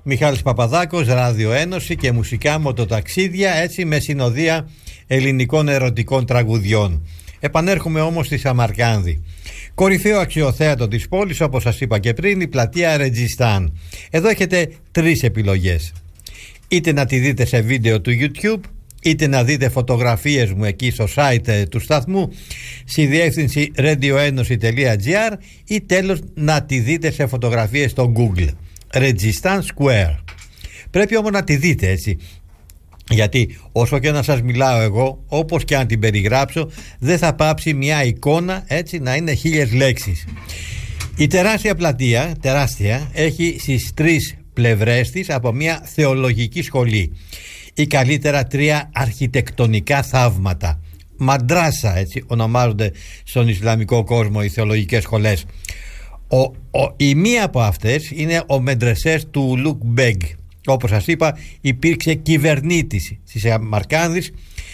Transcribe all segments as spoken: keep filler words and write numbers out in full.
Μιχάλης Παπαδάκος, Ράδιο Ένωση και μουσικά μοτοταξίδια, έτσι με συνοδεία ελληνικών ερωτικών τραγουδιών. Επανέρχομαι όμως στη Σαμαρκάνδη. Κορυφαίο αξιοθέατο της πόλης, όπως σας είπα και πριν, η πλατεία Ρετζιστάν. Εδώ έχετε τρεις επιλογές. Είτε να τη δείτε σε βίντεο του YouTube, είτε να δείτε φωτογραφίες μου εκεί στο site του σταθμού στη διεύθυνση radioenosi τελεία gr, ή τέλος να τη δείτε σε φωτογραφίες στο Google. Ρετζιστάν Square. Πρέπει όμως να τη δείτε, έτσι, γιατί όσο και να σας μιλάω εγώ, όπως και αν την περιγράψω, δεν θα πάψει μια εικόνα, έτσι, να είναι χίλιες λέξεις. Η τεράστια πλατεία, τεράστια, έχει στις τρεις πλευρές της από μια θεολογική σχολή ή καλύτερα τρία αρχιτεκτονικά θαύματα. Μαντράσα, έτσι ονομάζονται στον Ισλαμικό κόσμο οι θεολογικές σχολές. Ο, ο, η μία από αυτές είναι ο Μεντρεσές του Λουκ Μπέγκ. Όπως σας είπα, υπήρξε κυβερνήτης της Σαμαρκάνδης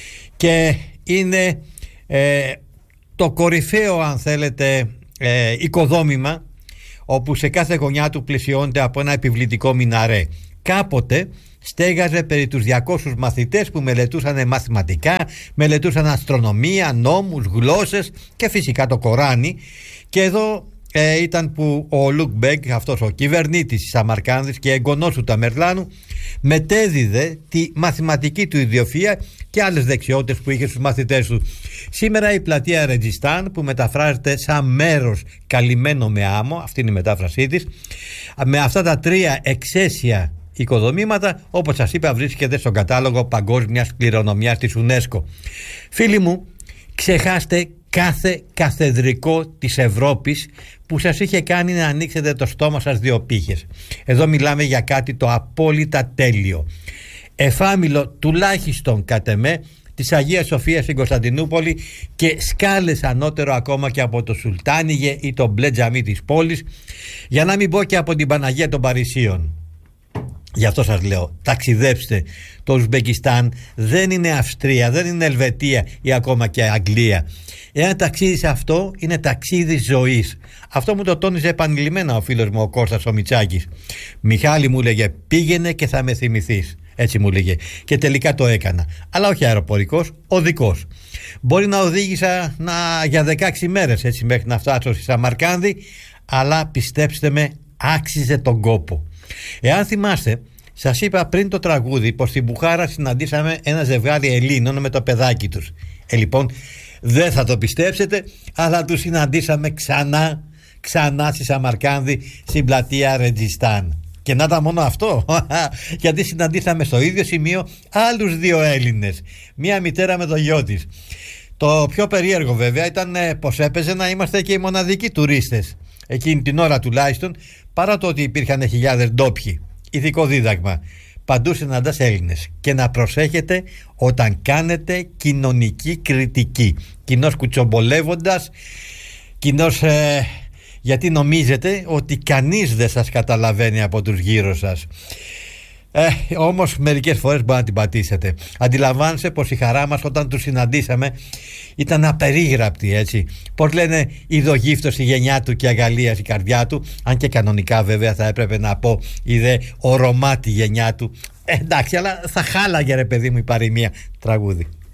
και είναι ε, το κορυφαίο, αν θέλετε, ε, οικοδόμημα, όπου σε κάθε γωνιά του πλαισιώνεται από ένα επιβλητικό μιναρέ. Κάποτε στέγαζε περί τους διακόσιους μαθητές που μελετούσαν μαθηματικά, μελετούσαν αστρονομία, νόμους, γλώσσες και φυσικά το Κοράνι. Και εδώ ε, ήταν που ο Λουκ Μπέγκ, αυτός ο κυβερνήτης της Σαμαρκάνδης και εγγονός του Ταμερλάνου, μετέδιδε τη μαθηματική του ιδιοφυΐα και άλλες δεξιότητες που είχε στους μαθητές του. Σήμερα η πλατεία Ρετζιστάν, που μεταφράζεται σαν μέρος καλυμμένο με άμμο, αυτή είναι η μετάφρασή της, με αυτά τα τρία εξαίσια οικοδομήματα, όπως σας είπα, βρίσκεται στον κατάλογο παγκόσμιας κληρονομιάς της UNESCO. Φίλοι μου, ξεχάστε κάθε καθεδρικό της Ευρώπης που σας είχε κάνει να ανοίξετε το στόμα σας δύο πύχες. Εδώ μιλάμε για κάτι το απόλυτα τέλειο, εφάμιλο τουλάχιστον κατ' εμέ της Αγίας Σοφίας στην Κωνσταντινούπολη και σκάλες ανώτερο ακόμα και από το Σουλτάνιγε ή το μπλε τζαμί της πόλης, για να μην πω και από την Παναγία των Παρισίων. Γι' αυτό σας λέω, ταξιδέψτε. Το Ουσμπεκιστάν δεν είναι Αυστρία, δεν είναι Ελβετία ή ακόμα και Αγγλία. Ένα ταξίδι σε αυτό είναι ταξίδι ζωής. Αυτό μου το τόνιζε επανειλημμένα ο φίλος μου ο Κώστας ο Μητσάκης. Μιχάλη, μου λέγε, πήγαινε και θα με θυμηθείς. Έτσι μου λέγε. Και τελικά το έκανα. Αλλά όχι αεροπορικός, οδικός. Μπορεί να οδήγησα να, για δεκαέξι μέρες, έτσι, μέχρι να φτάσω στη Σαμαρκάνδη, αλλά πιστέψτε με, άξιζε τον κόπο. Εάν θυμάστε, σας είπα πριν το τραγούδι πως στην Μπουχάρα συναντήσαμε ένα ζευγάρι Ελλήνων με το παιδάκι τους. Ε, λοιπόν, δεν θα το πιστέψετε, αλλά τους συναντήσαμε ξανά, ξανά στη Σαμαρκάνδη, στην πλατεία Ρετζιστάν. Και να ήταν μόνο αυτό, γιατί συναντήσαμε στο ίδιο σημείο άλλους δύο Έλληνες, μία μητέρα με το γιο της. Το πιο περίεργο βέβαια ήταν πως έπαιζε να είμαστε και οι μοναδικοί τουρίστες εκείνη την ώρα τουλάχιστον, παρά το ότι υπήρχαν χιλιάδες ντόπιοι. Ηθικό δίδαγμα: παντού συναντάς Έλληνες, και να προσέχετε όταν κάνετε κοινωνική κριτική, κοινώς κουτσομπολεύοντας, κοινώς ε, γιατί νομίζετε ότι κανείς δεν σας καταλαβαίνει από τους γύρω σας. Ε, όμως μερικές φορές μπορεί να την πατήσετε. Αντιλαμβάνεσαι πως η χαρά μας όταν τους συναντήσαμε ήταν απερίγραπτη, έτσι. Πως λένε, ειδογύφτος η γενιά του και αγαλίας η καρδιά του. Αν και κανονικά βέβαια θα έπρεπε να πω είδε ορωμάτη η γενιά του. Ε, εντάξει, αλλά θα χάλαγε ρε παιδί μου η παροιμία. Τραγούδι.